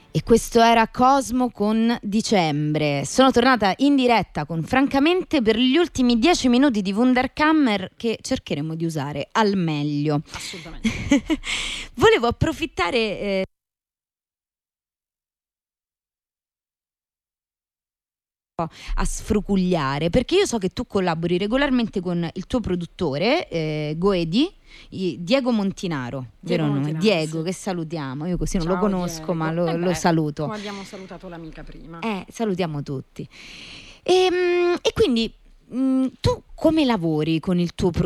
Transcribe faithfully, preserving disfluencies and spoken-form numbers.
E questo era Cosmo con Dicembre. Sono tornata in diretta con Francamente per gli ultimi dieci minuti di Wunderkammer che cercheremo di usare al meglio. Assolutamente. Volevo approfittare eh, a sfrucugliare, perché io so che tu collabori regolarmente con il tuo produttore eh, Goedi, i- Diego Montinaro, Diego vero nome? Montinaro, Diego, sì. che salutiamo. Io così non lo Ciao, conosco, Diego. ma lo, Eh lo beh, saluto. Come abbiamo salutato l'amica prima. Eh, salutiamo tutti. E, mm, e quindi mm, tu come lavori con il tuo produttore?